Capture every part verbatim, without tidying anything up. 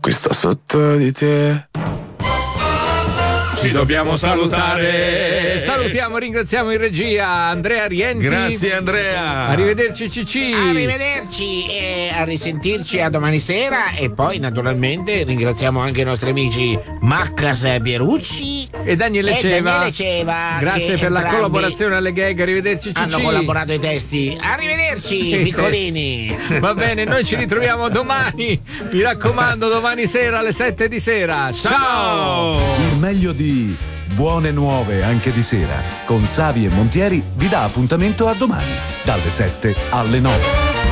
qui sto sotto di te. Ci dobbiamo salutare. Salutiamo, ringraziamo in regia Andrea Rienti. Grazie Andrea. Arrivederci Cicci. Arrivederci e a risentirci a domani sera. E poi naturalmente ringraziamo anche i nostri amici Maccas Pierucci e Daniele e Ceva. Daniele Ceva. Grazie per la collaborazione alle gag. Arrivederci Cicci. Hanno collaborato ai testi. Arrivederci piccolini. Va bene, noi ci ritroviamo domani. Mi raccomando, domani sera alle sette di sera. Ciao. Il meglio di Buone Nuove anche di sera con Savi e Montieri vi dà appuntamento a domani dalle sette alle nove.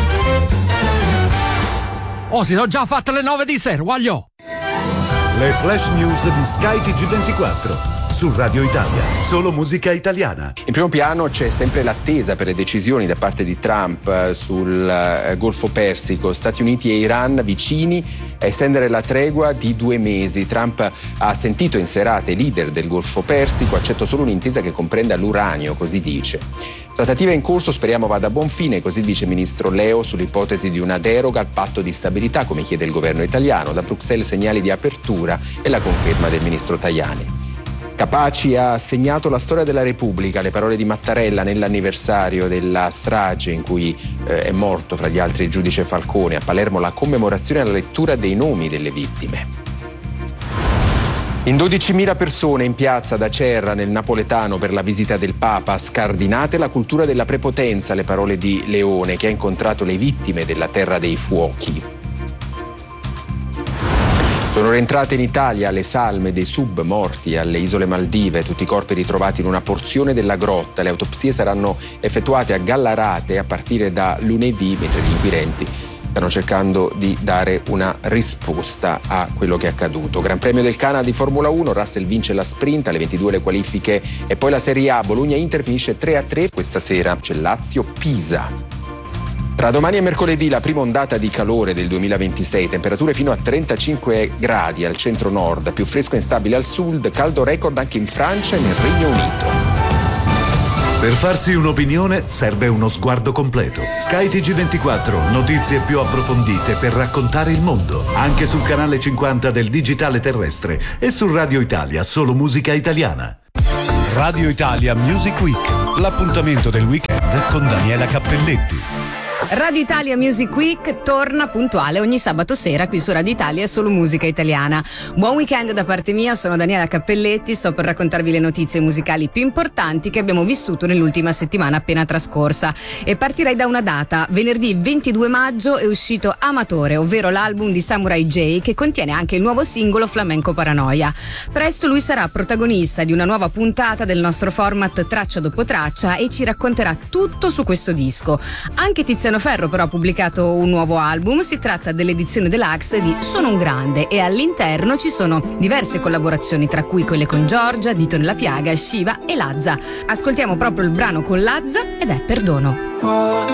Oh, si sono già fatte le nove di sera, voglio. Le flash news di Sky T G ventiquattro su Radio Italia, solo musica italiana. In primo piano c'è sempre l'attesa per le decisioni da parte di Trump sul uh, Golfo Persico. Stati Uniti e Iran vicini a estendere la tregua di due mesi. Trump ha sentito in serata i leader del Golfo Persico, accetto solo un'intesa che comprenda l'uranio, così dice. Trattativa in corso, speriamo vada a buon fine, così dice il ministro Leo sull'ipotesi di una deroga al patto di stabilità, come chiede il governo italiano. Da Bruxelles segnali di apertura e la conferma del ministro Tajani. Capaci ha segnato la storia della Repubblica, le parole di Mattarella nell'anniversario della strage in cui eh, è morto fra gli altri il giudice Falcone. A Palermo la commemorazione e la lettura dei nomi delle vittime. In dodicimila persone in piazza ad Acerra nel napoletano per la visita del Papa. Scardinate la cultura della prepotenza, le parole di Leone che ha incontrato le vittime della Terra dei Fuochi. Sono rientrate in Italia le salme dei sub morti alle isole Maldive, tutti i corpi ritrovati in una porzione della grotta. Le autopsie saranno effettuate a Gallarate a partire da lunedì, mentre gli inquirenti stanno cercando di dare una risposta a quello che è accaduto. Gran Premio del Canada di Formula uno, Russell vince la sprint, alle ventidue le qualifiche e poi la Serie A. Bologna-Inter finisce tre a tre, questa sera c'è Lazio-Pisa. Tra domani e mercoledì la prima ondata di calore del duemilaventisei, temperature fino a trentacinque gradi al centro-nord, più fresco e instabile al sud, caldo record anche in Francia e nel Regno Unito. Per farsi un'opinione serve uno sguardo completo. Sky T G ventiquattro, notizie più approfondite per raccontare il mondo, anche sul canale cinquanta del digitale terrestre e su Radio Italia, solo musica italiana. Radio Italia Music Week, l'appuntamento del weekend con Daniela Cappelletti. Radio Italia Music Week torna puntuale ogni sabato sera qui su Radio Italia, solo musica italiana. Buon weekend da parte mia, sono Daniela Cappelletti, sto per raccontarvi le notizie musicali più importanti che abbiamo vissuto nell'ultima settimana appena trascorsa e partirei da una data. Venerdì ventidue maggio è uscito Amatore, ovvero l'album di Samurai J che contiene anche il nuovo singolo Flamenco Paranoia. Presto lui sarà protagonista di una nuova puntata del nostro format Traccia dopo traccia e ci racconterà tutto su questo disco. Anche Tiziano Ferro però ha pubblicato un nuovo album, si tratta dell'edizione deluxe di Sono un grande e all'interno ci sono diverse collaborazioni, tra cui quelle con Giorgia, Dito nella piaga, Shiva e Lazza. Ascoltiamo proprio il brano con Lazza ed è Perdono.